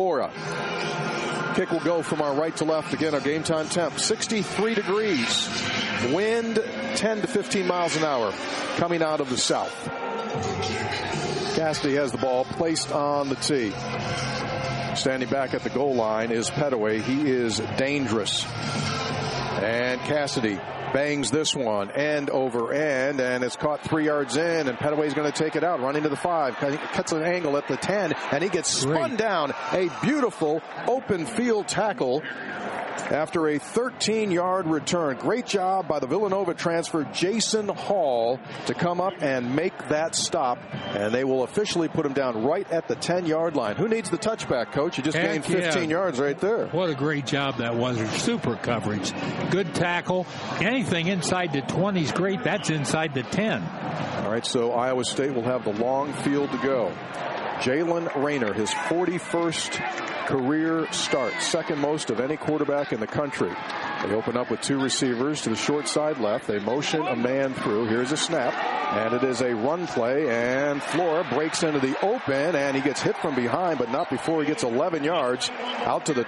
Flora. Kick will go from our right to left. Again, our game time temp, 63 degrees. Wind 10 to 15 miles an hour coming out of the south. Cassidy has the ball placed on the tee. Standing back at the goal line is Pettaway. He is dangerous. And Cassidy bangs this one end over end, and it's caught 3 yards in, and Pettaway's going to take it out, running to the 5, cuts an angle at the 10, and he gets spun down. A beautiful open field tackle after a 13-yard return. Great job by the Villanova transfer, Jason Hall, to come up and make that stop, and they will officially put him down right at the 10-yard line. Who needs the touchback, Coach? You just gained 15 yards right there. What a great job that was. Super coverage. Good tackle. Anything inside the 20 is great. That's inside the 10. All right, so Iowa State will have the long field to go. Jalen Rayner, his 41st career start, second most of any quarterback in the country. They open up with 2 receivers to the short side left. They motion a man through. Here's a snap, and it is a run play, and Flora breaks into the open, and he gets hit from behind, but not before he gets 11 yards out to the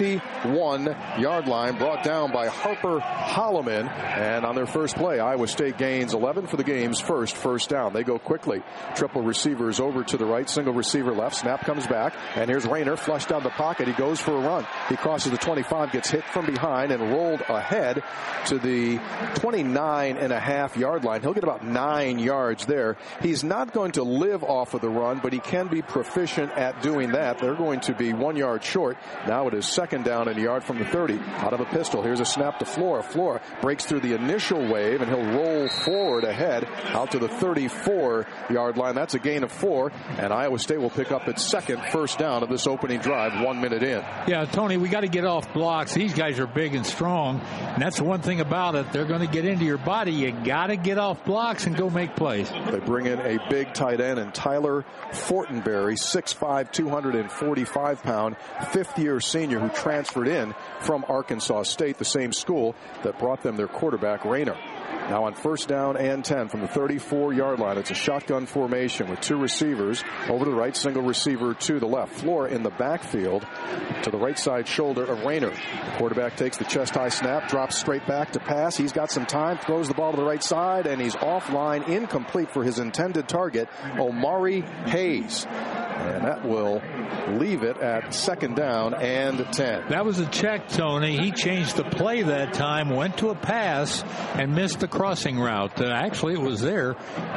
21-yard line, brought down by Harper Holloman. And on their first play, Iowa State gains 11 for the game's first down. They go quickly. Triple receivers over to the right, single receiver left. Snap comes back, and here's Rayner flushed down the pocket. He goes for a run. He crosses the 25, gets hit from behind, and rolled ahead to the 29.5-yard line. He'll get about 9 yards there. He's not going to live off of the run, but he can be proficient at doing that. They're going to be 1 yard short. Now it is second down and a yard from the 30. Out of a pistol. Here's a snap to Flora. Flora breaks through the initial wave, and he'll roll forward ahead out to the 34-yard line. That's a gain of 4, and Iowa State will pick up its second first down of this opening drive 1 minute in. Yeah, Tony, we got to get off blocks. These guys are big and strong, and that's the one thing about it. They're going to get into your body. You got to get off blocks and go make plays. They bring in a big tight end, and Tyler Fortenberry, 6'5", 245-pound, fifth-year senior who transferred in from Arkansas State, the same school that brought them their quarterback, Rayner. Now on first down and 10 from the 34-yard line. It's a shotgun formation with 2 receivers over to the right, single receiver to the left. Flora in the backfield to the right side shoulder of Rayner. The quarterback takes the chest-high snap, drops straight back to pass. He's got some time, throws the ball to the right side, and he's offline, incomplete for his intended target, Omari Hayes. And that will leave it at second down and 10. That was a check, Tony. He changed the play that time, went to a pass, and missed the crossing route. Actually, it was there.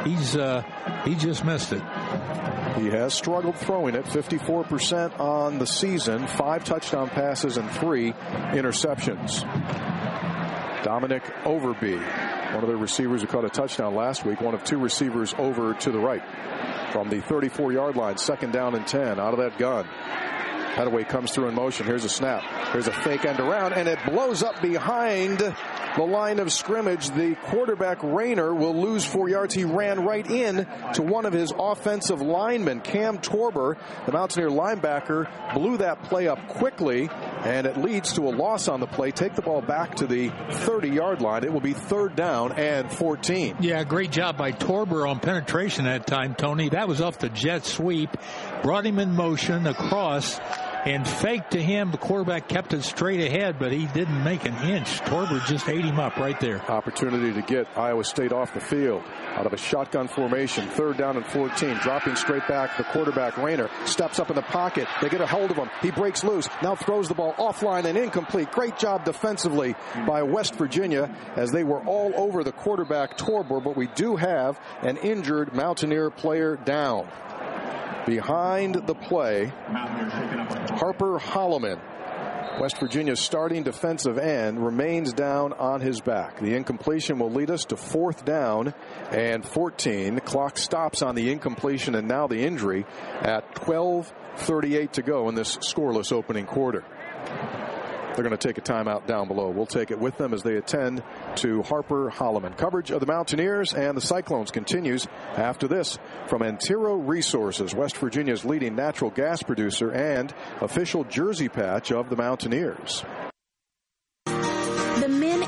He just missed it. He has struggled throwing it, 54% on the season, 5 touchdown passes and 3 interceptions. Dominic Overby, one of the receivers who caught a touchdown last week, one of 2 receivers over to the right. From the 34-yard line, second down and 10 out of that gun. Pettaway comes through in motion. Here's a snap. Here's a fake end around, and it blows up behind the line of scrimmage. The quarterback, Rayner, will lose 4 yards. He ran right in to one of his offensive linemen, Cam Torber. The Mountaineer linebacker blew that play up quickly, and it leads to a loss on the play. Take the ball back to the 30-yard line. It will be third down and 14. Yeah, great job by Torber on penetration that time, Tony. That was off the jet sweep. Brought him in motion across and faked to him. The quarterback kept it straight ahead, but he didn't make an inch. Torber just ate him up right there. Opportunity to get Iowa State off the field out of a shotgun formation. Third down and 14. Dropping straight back. The quarterback, Rayner, steps up in the pocket. They get a hold of him. He breaks loose. Now throws the ball offline and incomplete. Great job defensively by West Virginia as they were all over the quarterback, Torber, but we do have an injured Mountaineer player down. Behind the play, Harper Holloman, West Virginia's starting defensive end, remains down on his back. The incompletion will lead us to fourth down and 14. The clock stops on the incompletion and now the injury at 12:38 to go in this scoreless opening quarter. They're going to take a timeout down below. We'll take it with them as they attend to Harper Holloman. Coverage of the Mountaineers and the Cyclones continues after this from Antero Resources, West Virginia's leading natural gas producer and official jersey patch of the Mountaineers. The men and women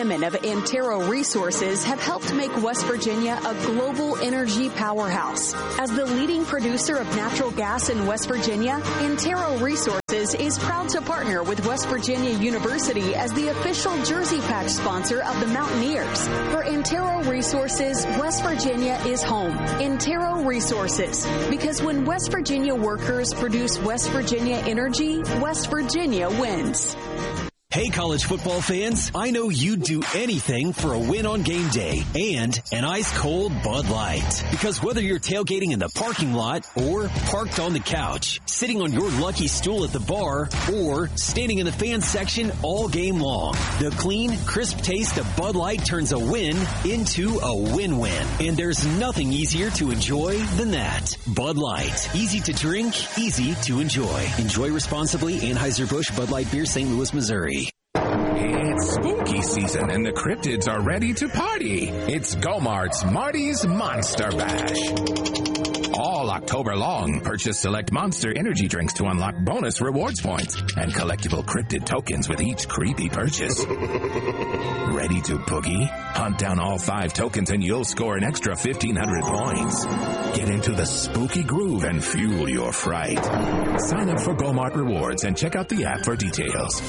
women of Antero Resources have helped make West Virginia a global energy powerhouse. As the leading producer of natural gas in West Virginia, Antero Resources is proud to partner with West Virginia University as the official jersey patch sponsor of the Mountaineers. For Antero Resources, West Virginia is home. Antero Resources, because when West Virginia workers produce West Virginia energy, West Virginia wins. Hey, college football fans, I know you'd do anything for a win on game day and an ice-cold Bud Light. Because whether you're tailgating in the parking lot or parked on the couch, sitting on your lucky stool at the bar, or standing in the fan section all game long, the clean, crisp taste of Bud Light turns a win into a win-win. And there's nothing easier to enjoy than that. Bud Light. Easy to drink, easy to enjoy. Enjoy responsibly. Anheuser-Busch Bud Light Beer, St. Louis, Missouri. It's spooky season and the cryptids are ready to party. It's Go-Mart's Marty's Monster Bash. All October long, purchase select Monster energy drinks to unlock bonus rewards points and collectible cryptid tokens with each creepy purchase. Ready to boogie? Hunt down all 5 tokens and you'll score an extra 1,500 points. Get into the spooky groove and fuel your fright. Sign up for Go-Mart Rewards and check out the app for details.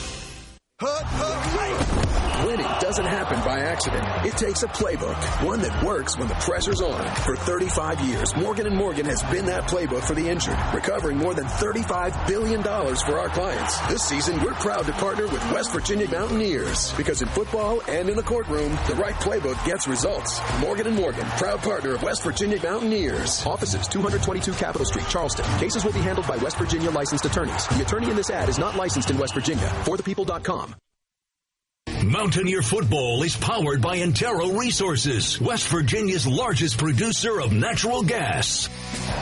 Winning doesn't happen by accident. It takes a playbook, one that works when the pressure's on. For 35 years, Morgan & Morgan has been that playbook for the injured, recovering more than $35 billion for our clients. This season, we're proud to partner with West Virginia Mountaineers, because in football and in the courtroom, the right playbook gets results. Morgan & Morgan, proud partner of West Virginia Mountaineers. Offices 222 Capitol Street, Charleston. Cases will be handled by West Virginia licensed attorneys. The attorney in this ad is not licensed in West Virginia. ForThePeople.com. Mountaineer football is powered by Antero Resources, West Virginia's largest producer of natural gas.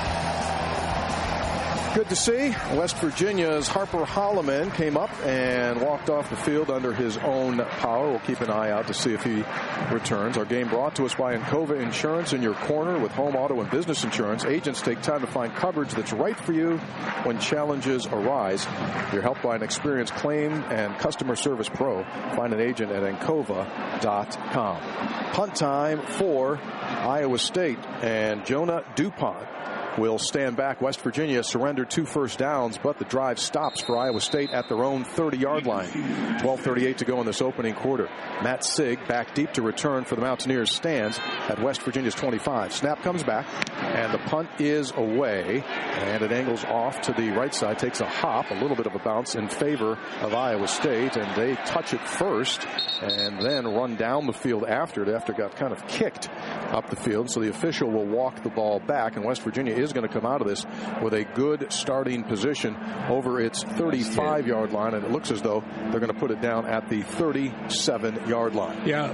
Good to see. West Virginia's Harper Holloman came up and walked off the field under his own power. We'll keep an eye out to see if he returns. Our game brought to us by Encova Insurance, in your corner with home, auto, and business insurance. Agents take time to find coverage that's right for you when challenges arise. You're helped by an experienced claim and customer service pro. Find an agent at Encova.com. Punt time for Iowa State, and Jonah DuPont will stand back. West Virginia surrendered 2 first downs, but the drive stops for Iowa State at their own 30-yard line. 12:38 to go in this opening quarter. Matt Sigg back deep to return for the Mountaineers stands at West Virginia's 25. Snap comes back, and the punt is away, and it angles off to the right side, takes a hop, a little bit of a bounce in favor of Iowa State, and they touch it first and then run down the field after it got kind of kicked up the field. So the official will walk the ball back, and West Virginia is going to come out of this with a good starting position over its 35-yard line, and it looks as though they're going to put it down at the 37-yard line. Yeah.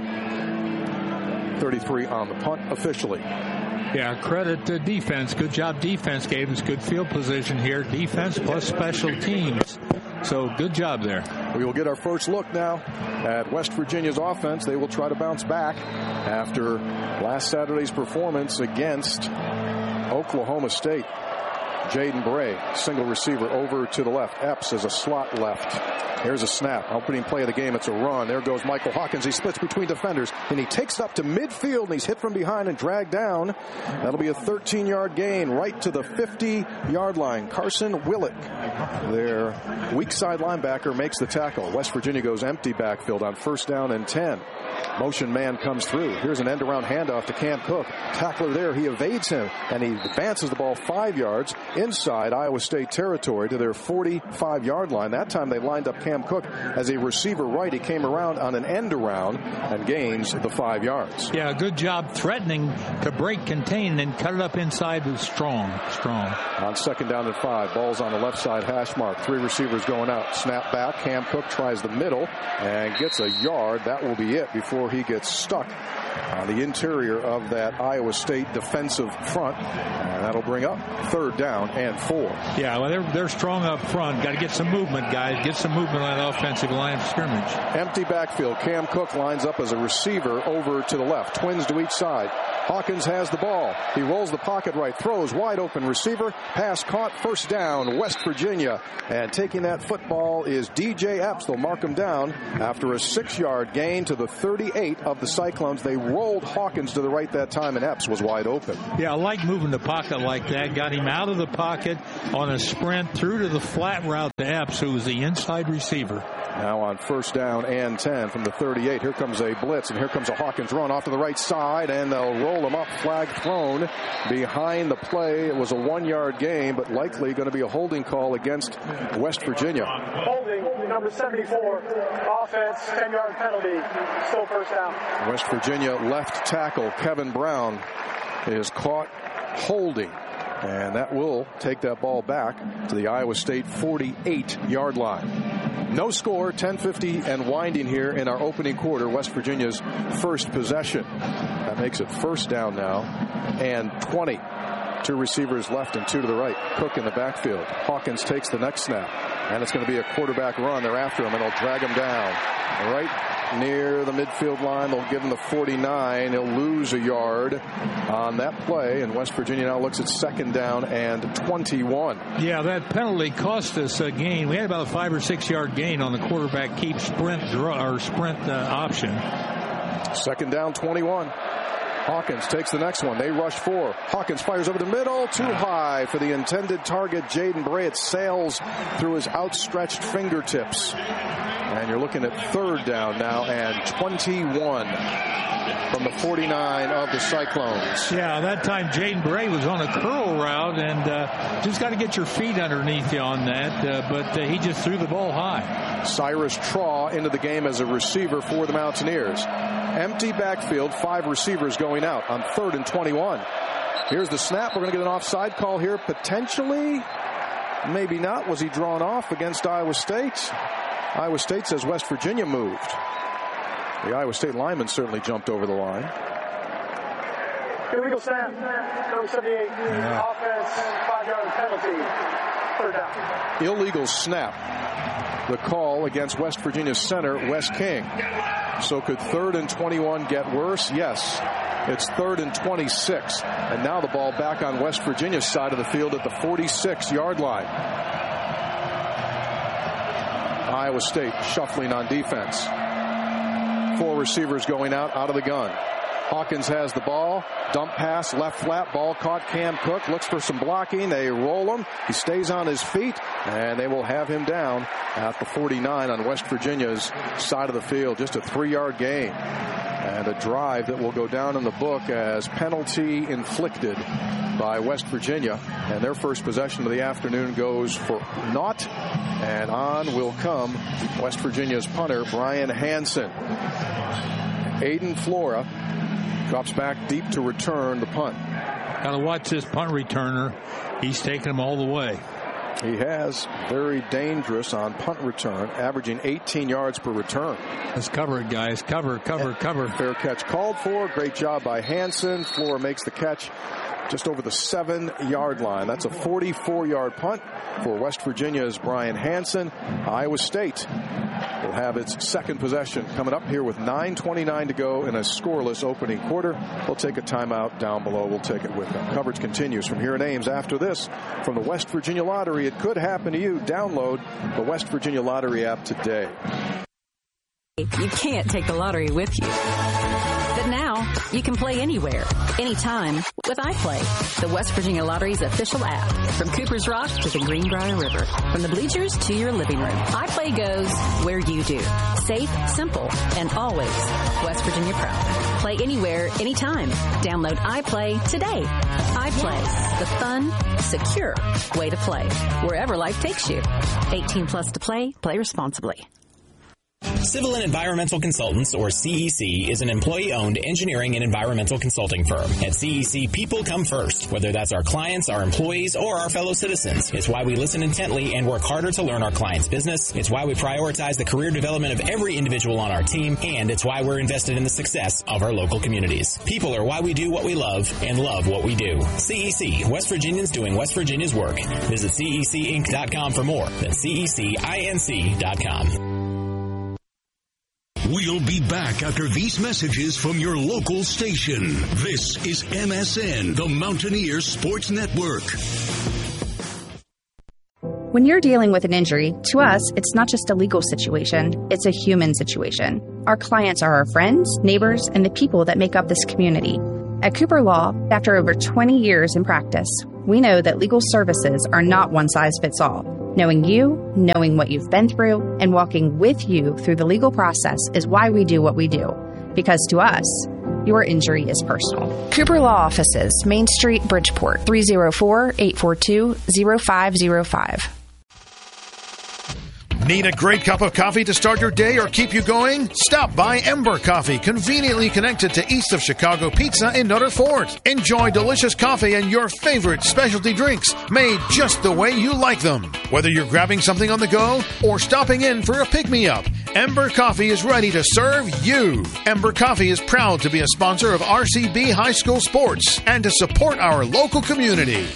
33 on the punt officially. Yeah, credit to defense. Good job defense gave us good field position here. Defense plus special teams. So good job there. We will get our first look now at West Virginia's offense. They will try to bounce back after last Saturday's performance against Oklahoma State. Jaden Bray, single receiver over to the left. Epps is a slot left. Here's a snap. Opening play of the game. It's a run. There goes Michael Hawkins. He splits between defenders, and he takes it up to midfield, and he's hit from behind and dragged down. That'll be a 13-yard gain right to the 50-yard line. Carson Willick, their weak side linebacker, makes the tackle. West Virginia goes empty backfield on 1st down and 10. Motion man comes through. Here's an end-around handoff to Cam Cook. Tackler there. He evades him, and he advances the ball 5 yards inside Iowa State territory to their 45-yard line. That time they lined up Cam Cook as a receiver right. He came around on an end-around and gains the 5 yards. Yeah, good job threatening to break, contain, and cut it up inside with strong. On 2nd down and 5, ball's on the left side hash mark. 3 receivers going out. Snap back. Cam Cook tries the middle and gets a yard. That will be it before he gets stuck on the interior of that Iowa State defensive front. And that'll bring up 3rd down and 4. Yeah, well, they're strong up front. Got to get some movement, guys. Get some movement on the offensive line of scrimmage. Empty backfield. Cam Cook lines up as a receiver over to the left. Twins to each side. Hawkins has the ball. He rolls the pocket right, throws wide open receiver. Pass caught, 1st down, West Virginia. And taking that football is DJ Epps. They'll mark him down after a 6-yard gain to the 38 of the Cyclones. They rolled Hawkins to the right that time, and Epps was wide open. Yeah, I like moving the pocket like that. Got him out of the pocket on a sprint through to the flat route to Epps, who was the inside receiver. Now on 1st down and 10 from the 38. Here comes a blitz, and here comes a Hawkins run off to the right side, and they'll roll him up. Flag thrown behind the play. It was a 1-yard gain, but likely going to be a holding call against West Virginia. Holding, number 74, offense, 10-yard penalty, still 1st down. West Virginia left tackle Kevin Brown is caught holding, and that will take that ball back to the Iowa State 48-yard line. No score, 10:50 and winding here in our opening quarter. West Virginia's first possession. That makes it 1st down now and 20. 2 receivers left and 2 to the right. Cook in the backfield. Hawkins takes the next snap, and it's going to be a quarterback run. They're after him, and they'll drag him down right near the midfield line. They'll give him the 49. He'll lose a yard on that play, and West Virginia now looks at 2nd down and 21. Yeah, that penalty cost us a gain. We had about a 5 or 6 yard gain on the quarterback keep sprint option. 2nd down, 21. Hawkins takes the next one. They rush 4. Hawkins fires over the middle. Too high for the intended target, Jaden Bray. It sails through his outstretched fingertips. And you're looking at 3rd down now and 21 from the 49 of the Cyclones. Yeah, that time Jaden Bray was on a curl route, and just got to get your feet underneath you on that. But he just threw the ball high. Cyrus Traw into the game as a receiver for the Mountaineers. Empty backfield, 5 receivers going out on 3rd and 21. Here's the snap. We're going to get an offside call here. Potentially, maybe not. Was he drawn off against Iowa State? Iowa State says West Virginia moved. The Iowa State lineman certainly jumped over the line. Illegal snap. Number 78. Offense, 5-yard penalty. 3rd down. Illegal snap. The call against West Virginia center Wes King. So could 3rd and 21 get worse? Yes. It's 3rd and 26. And now the ball back on West Virginia's side of the field at the 46-yard line. Iowa State shuffling on defense. 4 receivers going out of the gun. Hawkins has the ball. Dump pass, left flat, ball caught. Cam Cook looks for some blocking. They roll him. He stays on his feet, and they will have him down at the 49 on West Virginia's side of the field. Just a 3-yard gain. And a drive that will go down in the book as penalty inflicted by West Virginia. And their first possession of the afternoon goes for naught. And on will come West Virginia's punter, Brian Hansen. Aiden Flora drops back deep to return the punt. Got to watch this punt returner. He's taking them all the way. He has. Very dangerous on punt return, averaging 18 yards per return. Let's cover it, guys. Cover. Fair catch called for. Great job by Hansen. Flora makes the catch just over the 7-yard line. That's a 44-yard punt for West Virginia's Brian Hansen. Iowa State will have its second possession coming up here with 9:29 to go in a scoreless opening quarter. We'll take a timeout down below. We'll take it with them. Coverage continues from here in Ames after this from the West Virginia Lottery. It could happen to you. Download the West Virginia Lottery app today. You can't take the lottery with you. But now, you can play anywhere, anytime with iPlay, the West Virginia Lottery's official app. From Cooper's Rock to the Greenbrier River, from the bleachers to your living room, iPlay goes where you do. Safe, simple, and always West Virginia proud. Play anywhere, anytime. Download iPlay today. iPlay, the fun, secure way to play, wherever life takes you. 18 plus to play. Play responsibly. Civil and Environmental Consultants, or CEC, is an employee-owned engineering and environmental consulting firm. At CEC, people come first, whether that's our clients, our employees, or our fellow citizens. It's why we listen intently and work harder to learn our clients' business. It's why we prioritize the career development of every individual on our team, and it's why we're invested in the success of our local communities. People are why we do what we love and love what we do. CEC, West Virginians doing West Virginia's work. Visit cecinc.com for more. That's cecinc.com. We'll be back after these messages from your local station. This is MSN, the Mountaineer Sports Network. When you're dealing with an injury, to us, it's not just a legal situation, it's a human situation. Our clients are our friends, neighbors, and the people that make up this community. At Cooper Law, after over 20 years in practice, we know that legal services are not one size fits all. Knowing you, knowing what you've been through, and walking with you through the legal process is why we do what we do. Because to us, your injury is personal. Cooper Law Offices, Main Street, Bridgeport, 304-842-0505. Need a great cup of coffee to start your day or keep you going? Stop by Ember Coffee, conveniently connected to East of Chicago Pizza in Nutter Fort. Enjoy delicious coffee and your favorite specialty drinks made just the way you like them. Whether you're grabbing something on the go or stopping in for a pick-me-up, Ember Coffee is ready to serve you. Ember Coffee is proud to be a sponsor of RCB High School Sports and to support our local community.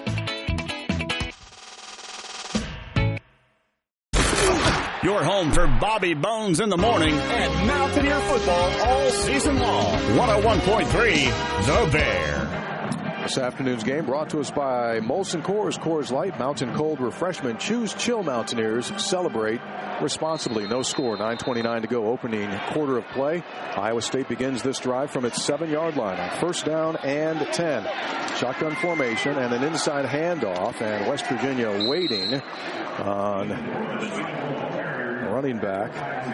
Your home for Bobby Bones in the morning and Mountaineer football all season long. 101.3 The Bear. This afternoon's game brought to us by Molson Coors, Coors Light, Mountain Cold Refreshment. Choose chill, Mountaineers. Celebrate responsibly. No score. 9:29 to go. Opening quarter of play. Iowa State begins this drive from its 7-yard line on first down and 10. Shotgun formation and an inside handoff, and West Virginia waiting on running back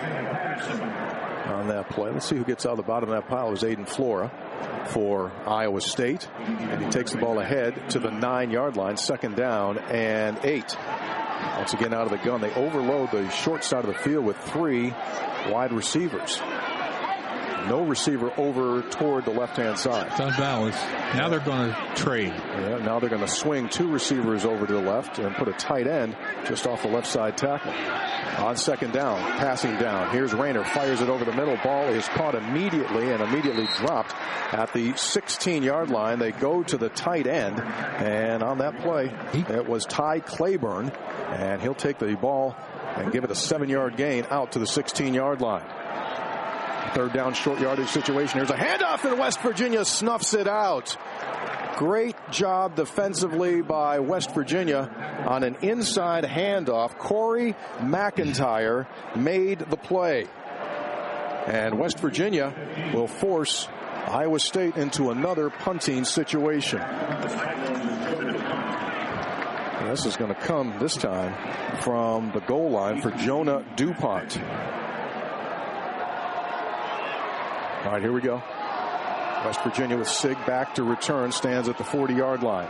on that play. Let's see who gets out of the bottom of that pile. It was Aiden Flora for Iowa State, and he takes the ball ahead to the 9-yard line. Second down and 8. Once again out of the gun, they overload the short side of the field with 3 wide receivers. No receiver over toward the left-hand side. It's unbalanced. Now they're going to trade. Yeah, now they're going to swing 2 receivers over to the left and put a tight end just off the left side tackle. On second down, passing down. Here's Rayner, fires it over the middle. Ball is caught immediately and immediately dropped at the 16-yard line. They go to the tight end, and on that play, it was Ty Claiborne, and he'll take the ball and give it a 7-yard gain out to the 16-yard line. Third down, short yardage situation. Here's a handoff, and West Virginia snuffs it out. Great job defensively by West Virginia on an inside handoff. Corey McIntyre made the play. And West Virginia will force Iowa State into another punting situation. And this is going to come this time from the goal line for Jonah DuPont. All right, here we go. West Virginia with Sig back to return, stands at the 40-yard line.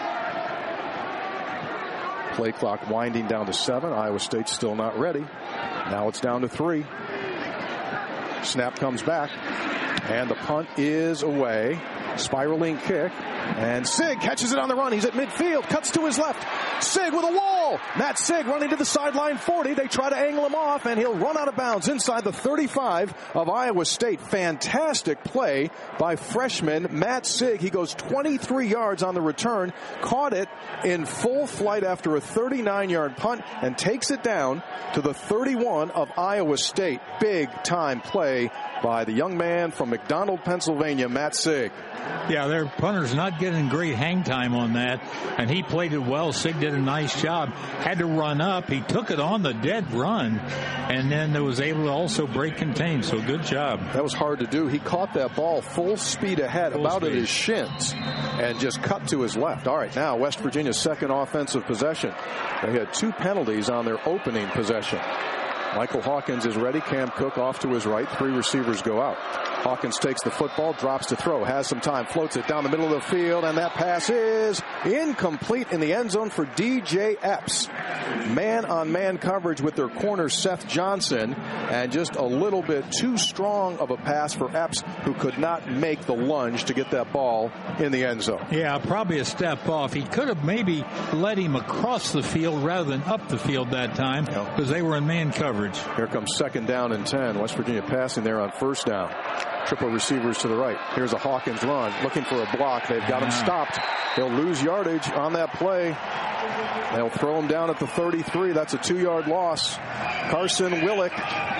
Play clock winding down to 7. Iowa State still not ready. Now it's down to 3. Snap comes back, and the punt is away. Spiraling kick, and Sig catches it on the run. He's at midfield, cuts to his left. Sig with a wall. Matt Sig running to the sideline 40. They try to angle him off, and he'll run out of bounds inside the 35 of Iowa State. Fantastic play by freshman Matt Sig. He goes 23 yards on the return, caught it in full flight after a 39-yard punt, and takes it down to the 31 of Iowa State. Big time play by the young man from McDonald, Pennsylvania, Matt Sig. Yeah, their punter's not getting great hang time on that, and he played it well. Sig did a nice job. Had to run up. He took it on the dead run, and then was able to also break contain, so good job. That was hard to do. He caught that ball full speed ahead, about at his shins, and just cut to his left. All right, now West Virginia's second offensive possession. They had 2 penalties on their opening possession. Michael Hawkins is ready. Cam Cook off to his right. 3 receivers go out. Hawkins takes the football, drops to throw, has some time, floats it down the middle of the field, and that pass is incomplete in the end zone for DJ Epps. Man-on-man coverage with their corner Seth Johnson, and just a little bit too strong of a pass for Epps, who could not make the lunge to get that ball in the end zone. Yeah, probably a step off. He could have maybe led him across the field rather than up the field that time, because they were in man coverage. Here comes 2nd down and 10. West Virginia passing there on 1st down. Triple receivers to the right. Here's a Hawkins run, looking for a block. They've got him stopped. He'll lose yardage on that play. They'll throw him down at the 33. That's a 2-yard loss. Carson Willick,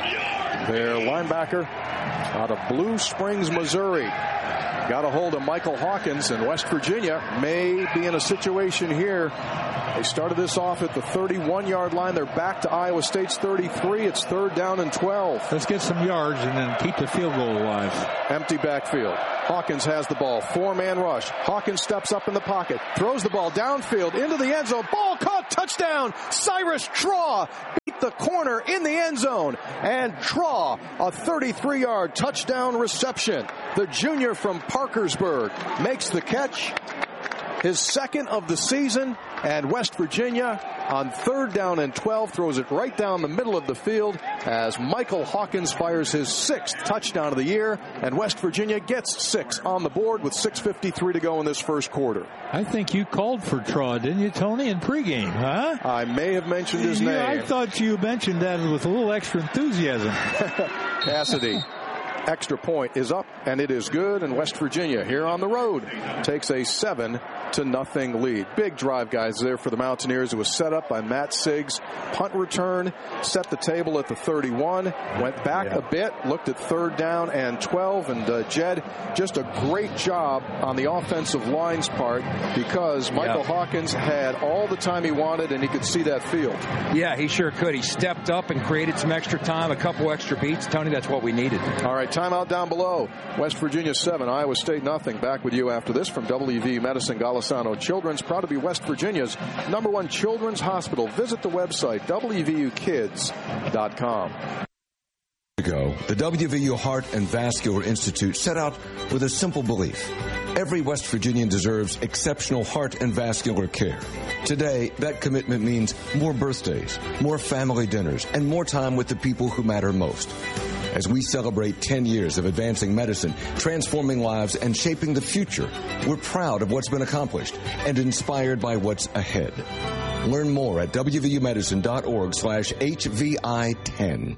their linebacker out of Blue Springs, Missouri, got a hold of Michael Hawkins, and West Virginia may be in a situation here. They started this off at the 31-yard line. They're back to Iowa State's 33. It's 3rd down and 12. Let's get some yards and then keep the field goal alive. Empty backfield. Hawkins has the ball. 4-man rush. Hawkins steps up in the pocket. Throws the ball downfield into the end zone. Ball caught. Touchdown. Cyrus Traw beat the corner in the end zone. And Traw, a 33-yard touchdown reception. The junior from Parkersburg makes the catch. His 2nd of the season, and West Virginia on 3rd down and 12 throws it right down the middle of the field as Michael Hawkins fires his 6th touchdown of the year, and West Virginia gets 6 on the board with 6:53 to go in this first quarter. I think you called for Traw, didn't you, Tony, in pregame, huh? I may have mentioned his name. I thought you mentioned that with a little extra enthusiasm. Cassidy. Extra point is up, and it is good, and West Virginia here on the road takes a 7-0 lead. Big drive, guys, there for the Mountaineers. It was set up by Matt Siggs. Punt return, set the table at the 31, went back a bit, looked at 3rd down and 12, and Jed, just a great job on the offensive line's part, because Michael Hawkins had all the time he wanted, and he could see that field. Yeah, he sure could. He stepped up and created some extra time, a couple extra beats. Tony, that's what we needed. All right, timeout down below. West Virginia 7, Iowa State nothing. Back with you after this from WVU Medicine Golisano Children's, proud to be West Virginia's #1 children's hospital. Visit the website WVUkids.com. Ago, the WVU Heart and Vascular Institute set out with a simple belief. Every West Virginian deserves exceptional heart and vascular care. Today, that commitment means more birthdays, more family dinners, and more time with the people who matter most. As we celebrate 10 years of advancing medicine, transforming lives, and shaping the future, we're proud of what's been accomplished and inspired by what's ahead. Learn more at wvumedicine.org/HVI10.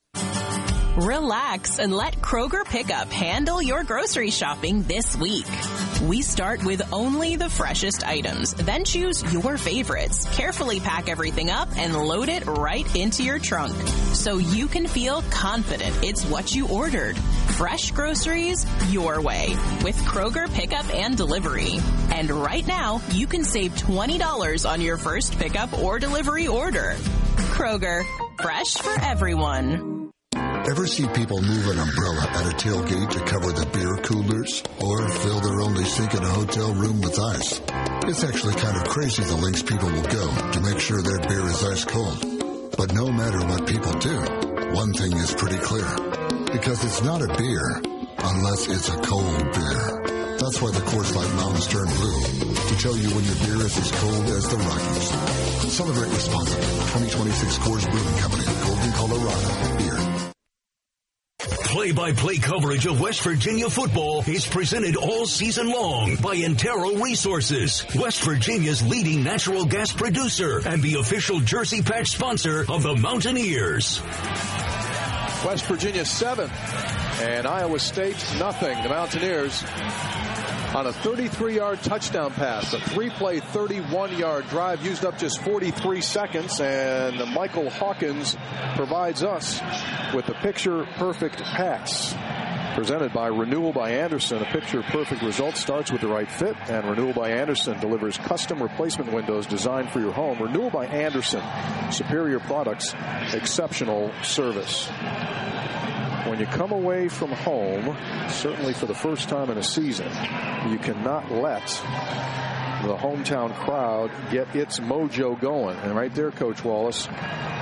Relax and let Kroger Pickup handle your grocery shopping this week. We start with only the freshest items, then choose your favorites, carefully pack everything up, and load it right into your trunk so you can feel confident it's what you ordered. Fresh groceries your way with Kroger Pickup and Delivery. And right now, you can save $20 on your first pickup or delivery order. Kroger, fresh for everyone. Ever see people move an umbrella at a tailgate to cover the beer coolers or fill their only sink in a hotel room with ice? It's actually kind of crazy the lengths people will go to make sure their beer is ice cold. But no matter what people do, one thing is pretty clear. Because it's not a beer unless it's a cold beer. That's why the Coors Light Mountains turn blue, to tell you when your beer is as cold as the Rockies. Celebrate responsibly. 2026 Coors Brewing Company, Golden, Colorado. Beer. Play-by-play coverage of West Virginia football is presented all season long by Antero Resources, West Virginia's leading natural gas producer and the official jersey patch sponsor of the Mountaineers. West Virginia 7 and Iowa State nothing. The Mountaineers on a 33-yard touchdown pass, a 3-play, 31-yard drive, used up just 43 seconds, and Michael Hawkins provides us with a picture-perfect pass. Presented by Renewal by Anderson. A picture-perfect result starts with the right fit, and Renewal by Anderson delivers custom replacement windows designed for your home. Renewal by Anderson. Superior products, exceptional service. When you come away from home, certainly for the first time in a season, you cannot let the hometown crowd get its mojo going. And right there, Coach Wallace,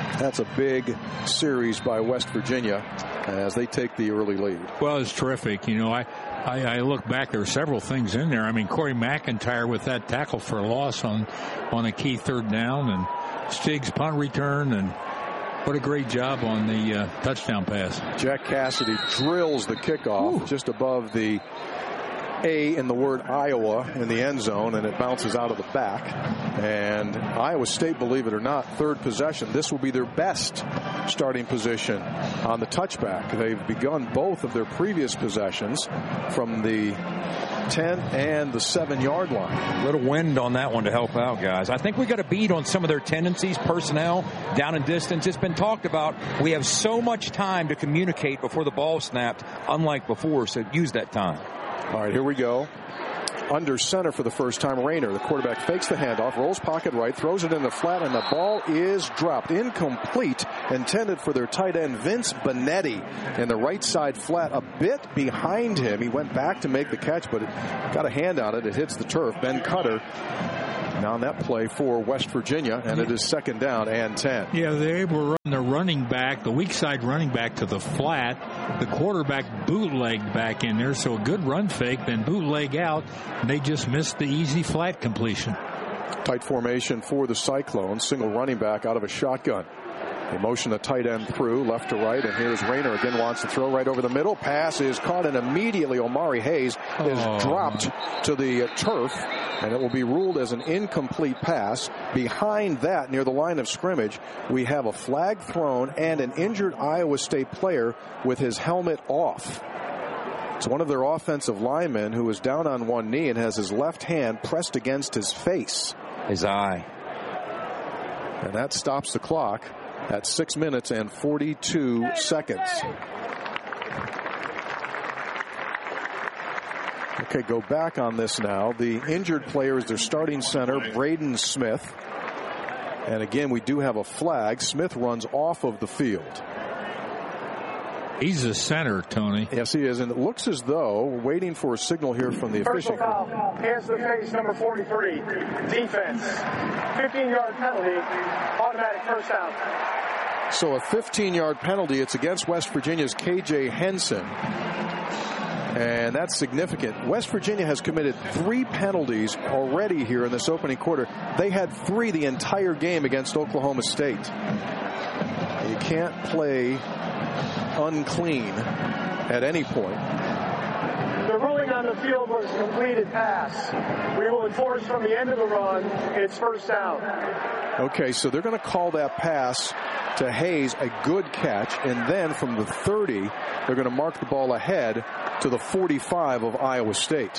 That's a big series by West Virginia as they take the early lead. Well, it's terrific. You know, I look back, there are several things in there. I mean, Corey McIntyre with that tackle for a loss on a key third down, and Stig's punt return, and what a great job on the touchdown pass. Jack Cassidy drills the kickoff just above the A in the word Iowa in the end zone, and it bounces out of the back. And Iowa State, believe it or not, third possession. This will be their best starting position on the touchback. They've begun both of their previous possessions from the 10 and the 7-yard line. A little wind on that one to help out, guys. I think we got a beat on some of their tendencies, personnel, down and distance. It's been talked about. We have so much time to communicate before the ball snapped, unlike before, so use that time. All right, here we go. Under center for the first time, Rayner. The quarterback fakes the handoff, rolls pocket right, throws it in the flat, and the ball is dropped. Incomplete, intended for their tight end, Vince Benetti, in the right side flat, a bit behind him. He went back to make the catch, but it got a hand on it. It hits the turf. Ben Cutter now on that play for West Virginia, and it is second down and 10. Yeah, they're able to run the running back, the weak side running back to the flat. The quarterback bootlegged back in there, so a good run fake, then bootleg out, and they just missed the easy flat completion. Tight formation for the Cyclones. Single running back out of a shotgun. They motion the tight end through left to right, and here's Rayner again, wants to throw right over the middle. Pass is caught, and immediately Omari Hayes is dropped to the turf, and it will be ruled as an incomplete pass. Behind that, near the line of scrimmage, we have a flag thrown and an injured Iowa State player with his helmet off. It's one of their offensive linemen who is down on one knee and has his left hand pressed against his face. His eye. And that stops the clock at 6 minutes and 42 seconds. Okay, go back on this now. The injured player is their starting center, Braden Smith. And again, we do have a flag. Smith runs off of the field. He's a center, Tony. Yes, he is. And it looks as though we're waiting for a signal here from the official. Personal foul. Hands to the face, number 43. Defense. 15-yard penalty. Automatic first down. So a 15-yard penalty. It's against West Virginia's K.J. Henson. And that's significant. West Virginia has committed 3 penalties already here in this opening quarter. They had 3 the entire game against Oklahoma State. You can't play unclean at any point. The ruling on the field was a completed pass. We will enforce from the end of the run. It's first down. Okay, so they're going to call that pass to Hayes a good catch, and then from the 30, they're going to mark the ball ahead to the 45 of Iowa State.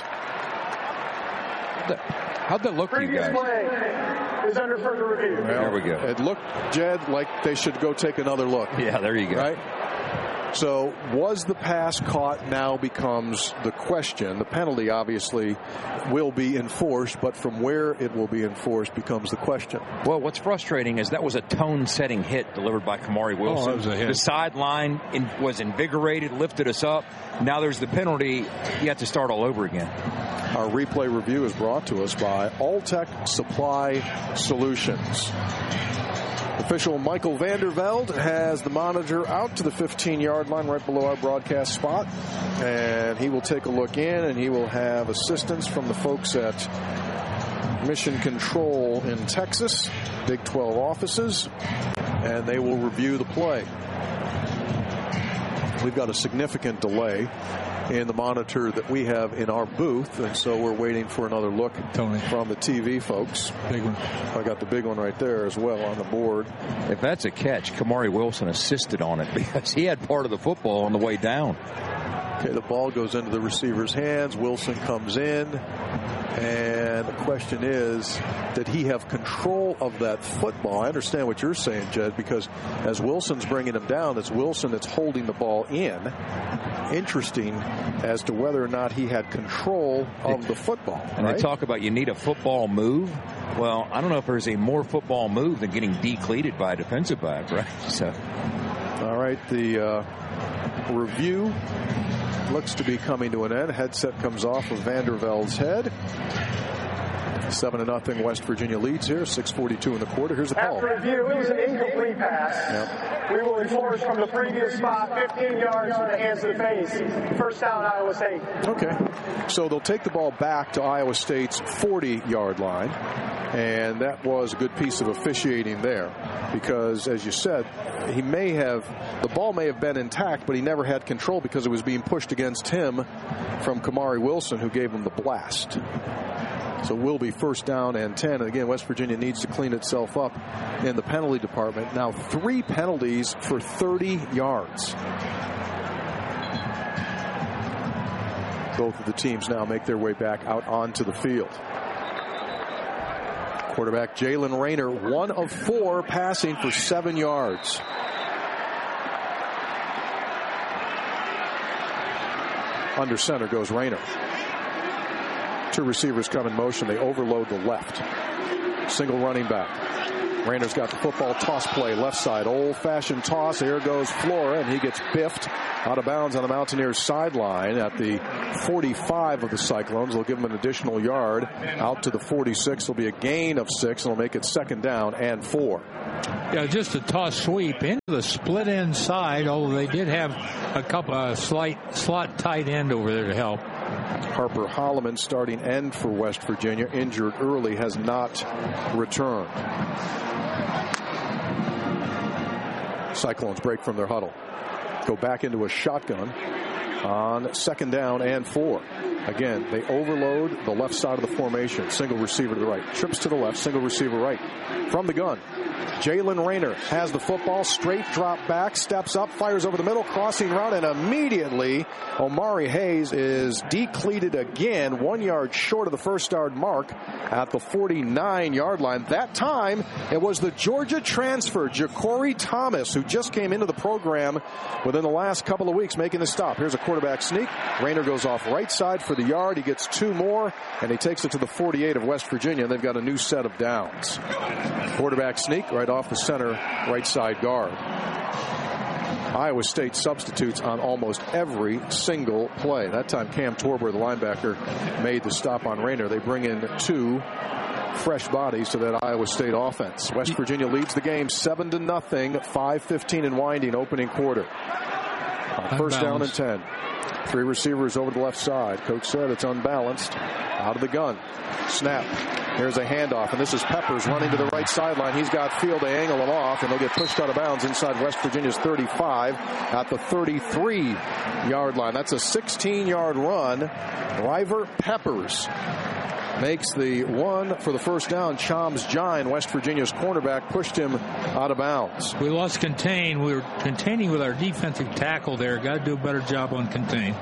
How'd that look to you guys? Previous play is under further review. Well, there we go. It looked, Jed, like they should go take another look. Yeah, there you go. Right? So was the pass caught now becomes the question. The penalty obviously will be enforced, but from where it will be enforced becomes the question. Well, what's frustrating is that was a tone-setting hit delivered by Kamari Wilson. That was a hit. The sideline was invigorated, lifted us up. Now there's the penalty. You have to start all over again. Our replay review is brought to us by Alltech Supply Solutions. Official Michael Vandervelde has the monitor out to the 15-yard line right below our broadcast spot. And he will take a look in, and he will have assistance from the folks at Mission Control in Texas, Big 12 offices, and they will review the play. We've got a significant delay in the monitor that we have in our booth, and so we're waiting for another look, Tony, from the TV folks. Big one. I got the big one right there as well on the board. If that's a catch, Kamari Wilson assisted on it because he had part of the football on the way down. Okay, the ball goes into the receiver's hands. Wilson comes in, and the question is, did he have control of that football? I understand what you're saying, Jed, because as Wilson's bringing him down, it's Wilson that's holding the ball in. Interesting as to whether or not he had control of the football. And right? They talk about you need a football move. Well, I don't know if there's a more football move than getting decleated by a defensive back, right? So, all right, the review looks to be coming to an end. Headset comes off of Vandervelde's head. 7-0 West Virginia leads here. 6:42 in the quarter. Here's the call. After review, it was an incomplete pass. Yep. We will enforce from the previous spot 15 yards from the hands of the face. First down, Iowa State. Okay. So they'll take the ball back to Iowa State's 40-yard line. And that was a good piece of officiating there because, as you said, the ball may have been intact, but he never had control because it was being pushed against him from Kamari Wilson, who gave him the blast. So will be first down and 10. And again, West Virginia needs to clean itself up in the penalty department. Now 3 penalties for 30 yards. Both of the teams now make their way back out onto the field. Quarterback Jalen Rayner, 1 of 4 passing for 7 yards. Under center goes Rayner. 2 receivers come in motion. They overload the left. Single running back. Rayner's got the football. Toss play left side. Old-fashioned toss. Here goes Flora, and he gets biffed out of bounds on the Mountaineers sideline at the 45 of the Cyclones. They'll give him an additional yard out to the 46. It'll be a gain of 6, and it'll make it 2nd down and 4. Yeah, just a toss sweep into the split end side, although they did have a couple slight slot tight end over there to help. Harper Holloman, starting end for West Virginia, injured early, has not returned. Cyclones break from their huddle. Go back into a shotgun on 2nd down and 4. Again, they overload the left side of the formation. Single receiver to the right. Trips to the left. Single receiver right. From the gun, Jalen Rayner has the football. Straight drop back. Steps up. Fires over the middle. Crossing route. And immediately, Omari Hayes is decleated again. 1 yard short of the first yard mark at the 49-yard line. That time, it was the Georgia transfer, Ja'Cory Thomas, who just came into the program within the last couple of weeks, making the stop. Here's a quarterback sneak. Rayner goes off right side for the yard. He gets 2 more, and he takes it to the 48 of West Virginia. They've got a new set of downs. Quarterback sneak right off the center right side guard. Iowa State substitutes on almost every single play. That time Cam Torber, the linebacker, made the stop on Rayner. They bring in 2 fresh bodies to that Iowa State offense. West Virginia leads the game 7-0. 5:15 and winding opening quarter. First down and 10. 3 receivers over the left side. Coach said it's unbalanced. Out of the gun. Snap. Here's a handoff, and this is Peppers running to the right sideline. He's got field to angle him off, and they'll get pushed out of bounds inside West Virginia's 35 at the 33-yard line. That's a 16-yard run. River Peppers makes the one for the first down. Chams Jine, West Virginia's cornerback, pushed him out of bounds. We lost contain. We were containing with our defensive tackle there. Got to do a better job on contain.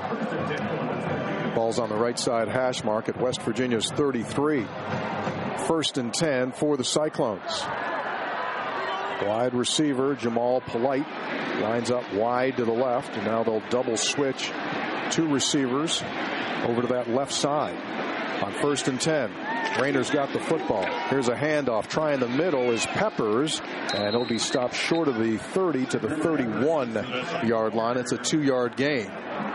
Ball's on the right side hash mark at West Virginia's 33. 1st and 10 for the Cyclones. Wide receiver Jamal Polite lines up wide to the left, and now they'll double switch 2 receivers over to that left side. On 1st and 10, Rayner's got the football. Here's a handoff. Trying the middle is Peppers, and he'll be stopped short of the 30 to the 31-yard line. It's a 2-yard gain.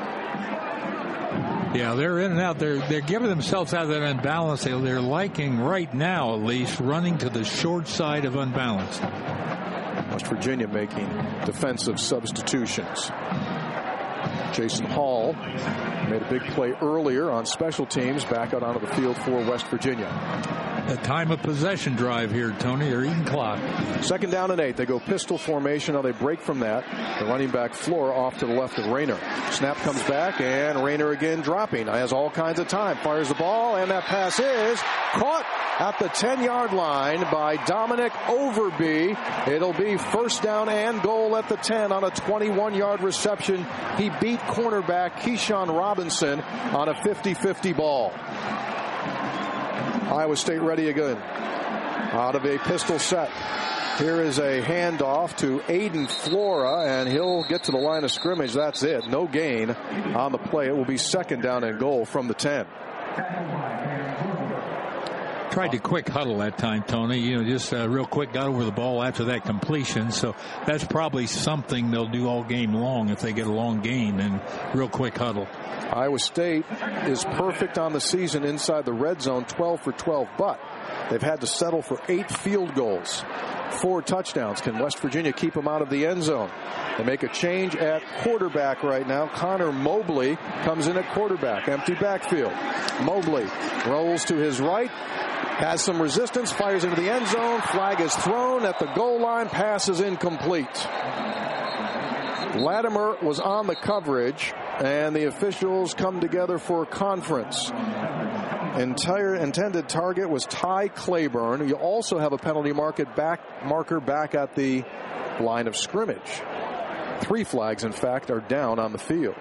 Yeah, they're in and out. They're giving themselves out of that unbalance. They're liking right now, at least, running to the short side of unbalanced. West Virginia making defensive substitutions. Jason Hall made a big play earlier on special teams, back out onto the field for West Virginia. A time of possession drive here, Tony. They're eating clock. 2nd down and 8. They go pistol formation. Now they break from that. The running back Flora off to the left of Rayner. Snap comes back, and Rayner again dropping. Has all kinds of time. Fires the ball, and that pass is caught at the 10-yard line by Dominic Overby. It'll be first down and goal at the 10 on a 21-yard reception. He beat cornerback Keyshawn Robinson on a 50-50 ball. Iowa State ready again. Out of a pistol set. Here is a handoff to Aiden Flora, and he'll get to the line of scrimmage. That's it. No gain on the play. It will be 2nd down and goal from the 10. tried to quick huddle that time, Tony. Just real quick, got over the ball after that completion. So that's probably something they'll do all game long if they get a long game, and real quick huddle. Iowa State is perfect on the season inside the red zone, 12 for 12, but they've had to settle for 8 field goals, 4 touchdowns. Can West Virginia keep them out of the end zone? They make a change at quarterback right now. Connor Mobley comes in at quarterback. Empty backfield. Mobley rolls to his right. Has some resistance. Fires into the end zone. Flag is thrown at the goal line. Pass is incomplete. Latimer was on the coverage, and the officials come together for a conference. Intended target was Ty Claiborne. You also have a penalty marker back at the line of scrimmage. 3 flags, in fact, are down on the field.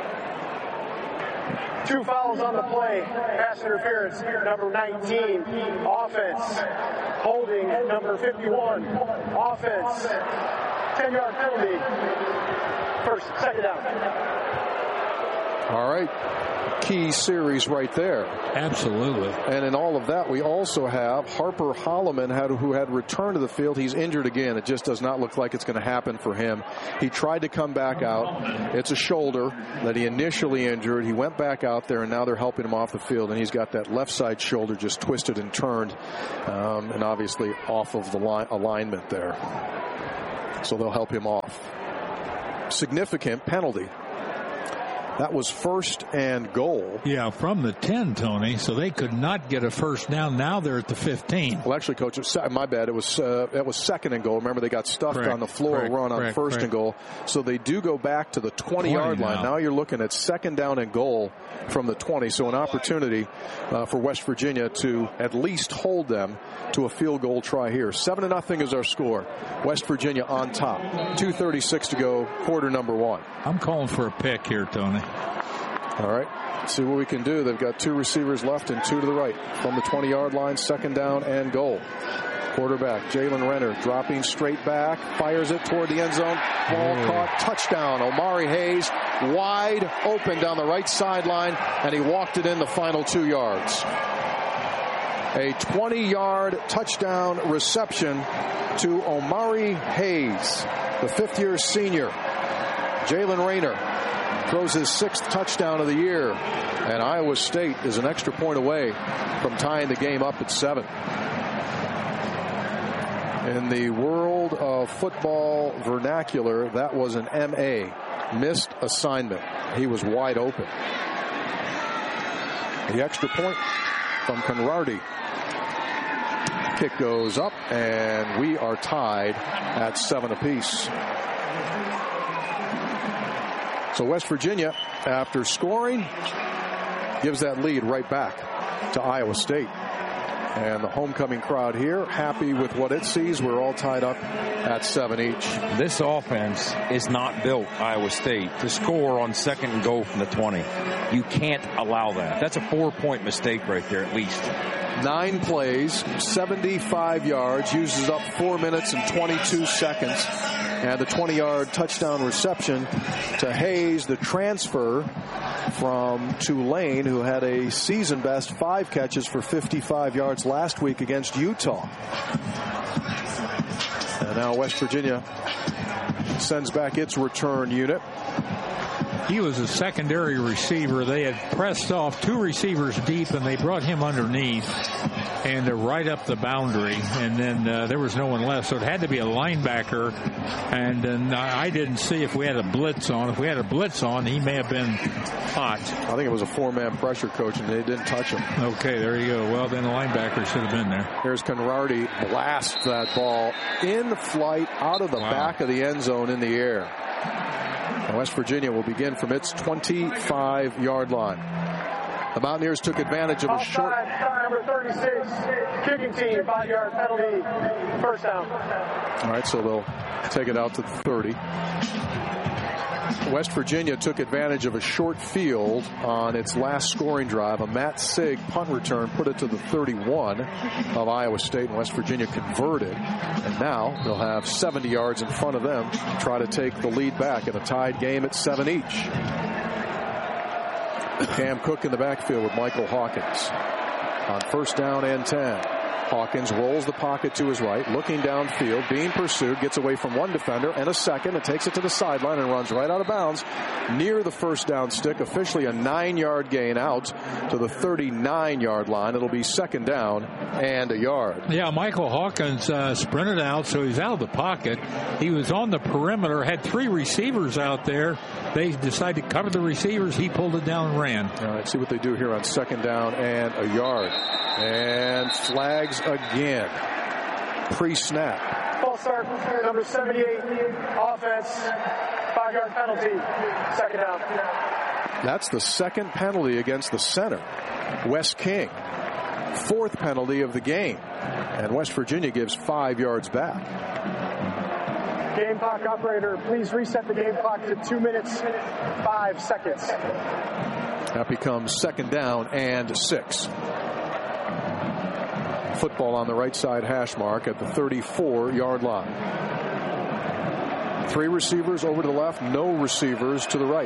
2 fouls on the play. Pass interference, number 19. Offense. Holding, number 51. Offense. 10-yard penalty. Second down. All right. Key series right there. Absolutely. And in all of that, we also have Harper Holloman, who had returned to the field. He's injured again. It just does not look like it's going to happen for him. He tried to come back out. It's a shoulder that he initially injured. He went back out there, and now they're helping him off the field. And he's got that left side shoulder just twisted and turned, and obviously off of the alignment there. So they'll help him off. Significant penalty. That was 1st and goal. Yeah, from the 10, Tony. So they could not get a first down. Now they're at the 15. Well, actually, Coach, my bad. It was 2nd and goal. Remember, they got stuffed on the floor run on 1st and goal. So they do go back to the 20-yard line. Now you're looking at 2nd down and goal from the 20. So an opportunity for West Virginia to at least hold them to a field goal try here. 7-0 is our score. West Virginia on top. 2:36 to go, quarter number 1. I'm calling for a pick here, Tony. All right. Let's see what we can do. They've got 2 receivers left and 2 to the right from the 20-yard line. 2nd down and goal. Quarterback Jalen Renner dropping straight back, fires it toward the end zone. Ball caught, touchdown. Omari Hayes wide open down the right sideline, and he walked it in the final 2 yards. A 20-yard touchdown reception to Omari Hayes, the 5th-year senior. Jalen Rayner throws his 6th touchdown of the year, and Iowa State is an extra point away from tying the game up at 7. In the world of football vernacular, that was an MA, missed assignment. He was wide open. The extra point from Conradi. Kick goes up, and we are tied at 7 apiece. So West Virginia, after scoring, gives that lead right back to Iowa State. And the homecoming crowd here, happy with what it sees. We're all tied up at 7 each. This offense is not built, Iowa State, to score on 2nd and goal from the 20. You can't allow that. That's a 4-point mistake right there, at least. 9 plays, 75 yards, uses up 4 minutes and 22 seconds. And the 20-yard touchdown reception to Hayes, the transfer from Tulane, who had a season-best 5 catches for 55 yards last week against Utah. And now West Virginia sends back its return unit. He was a secondary receiver. They had pressed off 2 receivers deep, and they brought him underneath and right up the boundary. And then there was no one left, so it had to be a linebacker. And then I didn't see if we had a blitz on. If we had a blitz on, he may have been hot. I think it was a 4-man pressure, Coach, and they didn't touch him. Okay, there you go. Well, then the linebacker should have been there. Here's Conradi, blasts that ball in flight out of the back of the end zone in the air. And West Virginia will begin from its 25-yard line. The Mountaineers took advantage of a short. Number 36, kicking team, 5-yard penalty, first down. All right, so they'll take it out to the 30. West Virginia took advantage of a short field on its last scoring drive. A Matt Sig punt return put it to the 31 of Iowa State, and West Virginia converted. And now they'll have 70 yards in front of them to try to take the lead back in a tied game at 7 each. Cam Cook in the backfield with Michael Hawkins. on first down and 10. Hawkins rolls the pocket to his right, looking downfield, being pursued, gets away from one defender and a second, and takes it to the sideline and runs right out of bounds near the first down stick. Officially a 9-yard gain out to the 39-yard line. It'll be second down and a yard. Yeah, Michael Hawkins sprinted out, so he's out of the pocket. He was on the perimeter, had 3 receivers out there. They decided to cover the receivers. He pulled it down and ran. All right, see what they do here on second down and a yard. And flags again. Pre-snap. False start, number 78, offense, 5-yard penalty, second down. That's the second penalty against the center, Wes King. 4th penalty of the game. And West Virginia gives 5 yards back. Game clock operator, please reset the game clock to 2 minutes, 5 seconds. That becomes second down and 6. Football on the right side hash mark at the 34-yard line. 3 receivers over to the left, no receivers to the right.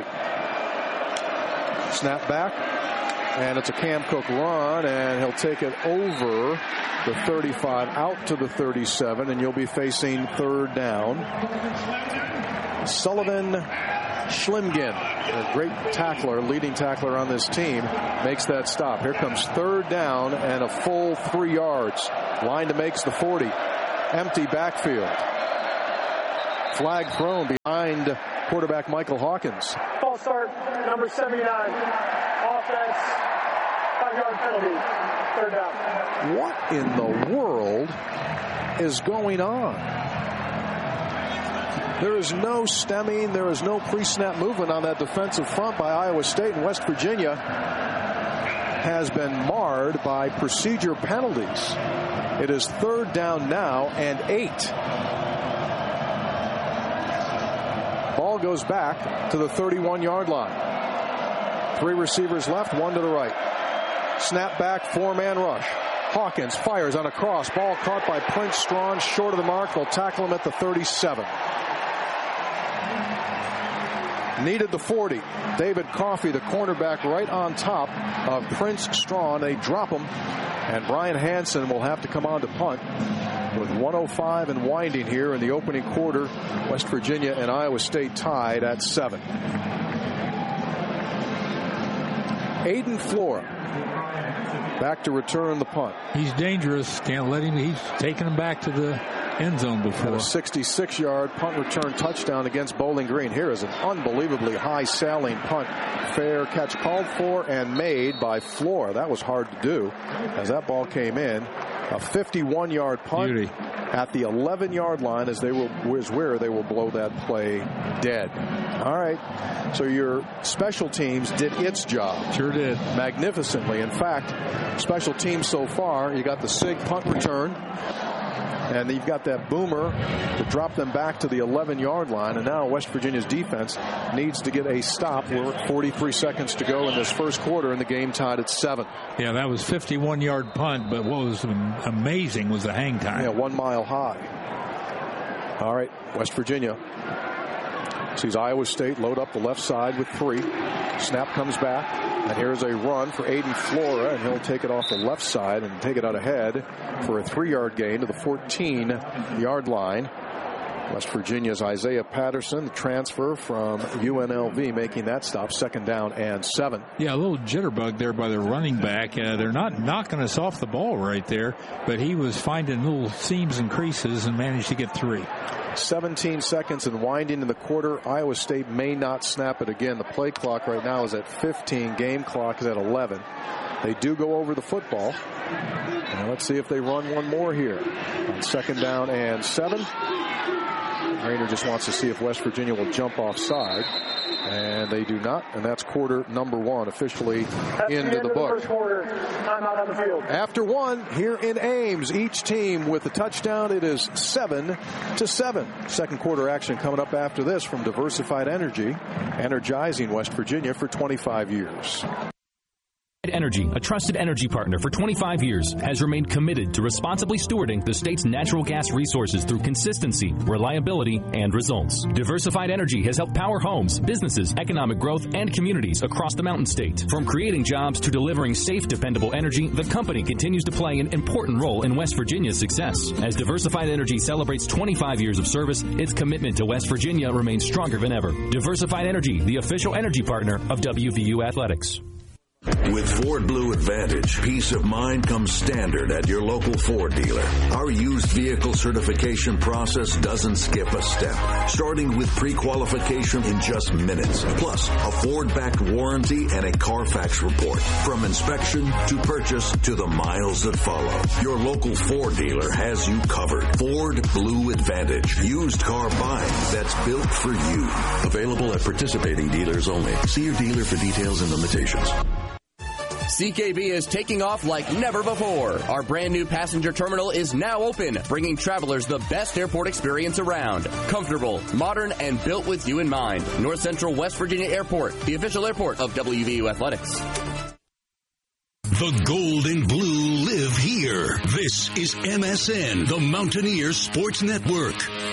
Snap back, and it's a Cam Cook run, and he'll take it over the 35 out to the 37, and you'll be facing third down. Sullivan Schlimgen, a great tackler, leading tackler on this team, makes that stop. Here comes third down and a full 3 yards. Line to makes the 40. Empty backfield. Flag thrown behind quarterback Michael Hawkins. False start, number 79. Offense, 5-yard penalty, third down. What in the world is going on? There is no stemming. There is no pre-snap movement on that defensive front by Iowa State, and West Virginia has been marred by procedure penalties. It is third down now and 8. Ball goes back to the 31-yard line. 3 receivers left, 1 to the right. Snap back, 4-man rush. Hawkins fires on a cross. Ball caught by Prince Strachan, short of the mark. They'll tackle him at the 37. Needed the 40. David Coffey, the cornerback, right on top of Prince Strachan. They drop him, and Brian Hansen will have to come on to punt with 1:05 and winding here in the opening quarter. West Virginia and Iowa State tied at 7. Aiden Flora back to return the punt. He's dangerous. Can't let him. He's taken him back to the end zone before. A 66-yard punt return touchdown against Bowling Green. Here is an unbelievably high sailing punt. Fair catch called for and made by Flora. That was hard to do as that ball came in. A 51-yard punt. Beauty. At the 11-yard line is where they will blow that play dead. All right. So your special teams did its job. Sure did. Magnificently. In fact, special teams so far, you got the SIG punt return, and you've got that boomer to drop them back to the 11-yard line. And now West Virginia's defense needs to get a stop. We're 43 seconds to go in this first quarter, and the game tied at 7. Yeah, that was 51-yard punt, but what was amazing was the hang time. Yeah, 1 mile high. All right, West Virginia sees Iowa State load up the left side with 3. Snap comes back, and here's a run for Aiden Flora, and he'll take it off the left side and take it out ahead for a 3-yard gain to the 14-yard line. West Virginia's Isaiah Patterson, the transfer from UNLV, making that stop. Second down and 7. Yeah, a little jitterbug there by the running back. They're not knocking us off the ball right there, but he was finding little seams and creases and managed to get 3. 17 seconds and winding in the quarter. Iowa State may not snap it again. The play clock right now is at 15. Game clock is at 11. They do go over the football. And let's see if they run one more here. On second down and 7. Rayner just wants to see if West Virginia will jump offside. And they do not. And that's quarter number 1 officially into the book. Timeout on the field. After 1 here in Ames, each team with the touchdown. It is 7-7. Second quarter action coming up after this from Diversified Energy, energizing West Virginia for 25 years. Energy, a trusted energy partner for 25 years, has remained committed to responsibly stewarding the state's natural gas resources through consistency, reliability, and results. Diversified Energy has helped power homes, businesses, economic growth, and communities across the Mountain State. From creating jobs to delivering safe, dependable energy, the company continues to play an important role in West Virginia's success. As Diversified Energy celebrates 25 years of service, its commitment to West Virginia remains stronger than ever. Diversified Energy, the official energy partner of WVU Athletics. With Ford Blue Advantage, peace of mind comes standard at your local Ford dealer. Our used vehicle certification process doesn't skip a step, starting with pre-qualification in just minutes, plus a Ford-backed warranty and a Carfax report. From inspection to purchase to the miles that follow, your local Ford dealer has you covered. Ford Blue Advantage, used car buying that's built for you. Available at participating dealers only. See your dealer for details and limitations. CKB is taking off like never before. Our brand new passenger terminal is now open, bringing travelers the best airport experience around. Comfortable, modern, and built with you in mind. North Central West Virginia Airport, the official airport of WVU Athletics. The gold and blue live here. This is MSN, the Mountaineer Sports Network.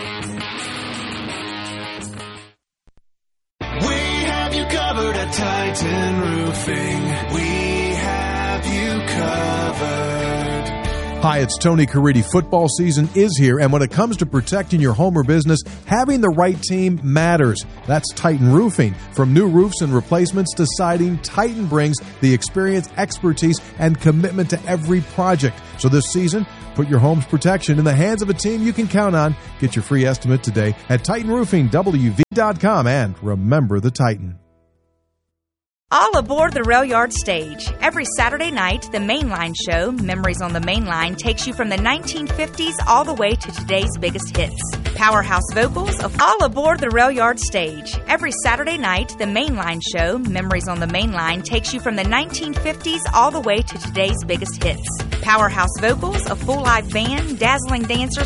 We have you covered at Titan Roofing. We have you covered. Hi, it's Tony Caridi. Football season is here, and when it comes to protecting your home or business, having the right team matters. That's Titan Roofing. From new roofs and replacements to siding, Titan brings the experience, expertise, and commitment to every project. So this season, put your home's protection in the hands of a team you can count on. Get your free estimate today at TitanRoofingWV.com, and remember the Titan. All aboard the Rail Yard Stage. Every Saturday night, the Mainline Show, Memories on the Mainline, takes you from the 1950s all the way to today's biggest hits. Powerhouse vocals of All Aboard the Rail Yard Stage. Every Saturday night, the Mainline Show, Memories on the Mainline, takes you from the 1950s all the way to today's biggest hits. Powerhouse vocals, a full live band, dazzling dancers,